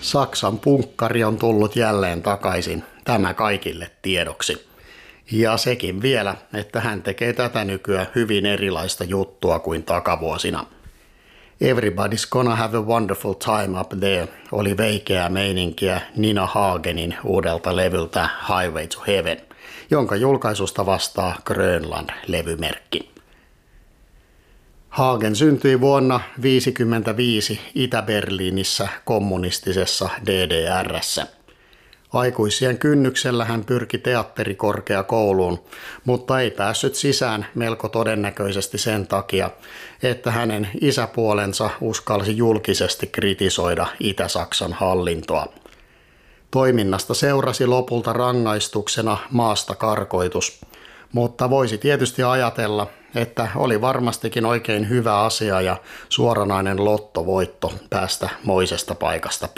Saksan punkkari on tullut jälleen takaisin, tämä kaikille tiedoksi. Ja sekin vielä, että hän tekee tätä nykyään hyvin erilaista juttua kuin takavuosina. Everybody's gonna have a wonderful time up there oli veikeää meininkiä Nina Hagenin uudelta levyltä Highway to Heaven, jonka julkaisusta vastaa Grönland-levymerkki. Hagen syntyi vuonna 1955 Itä-Berliinissä kommunistisessa DDR:ssä. Aikuisien kynnyksellä hän pyrki teatterikorkeakouluun, mutta ei päässyt sisään melko todennäköisesti sen takia, että hänen isäpuolensa uskalsi julkisesti kritisoida Itä-Saksan hallintoa. Toiminnasta seurasi lopulta rangaistuksena maasta karkoitus, mutta voisi tietysti ajatella, että oli varmastikin oikein hyvä asia ja suoranainen lottovoitto päästä moisesta paikasta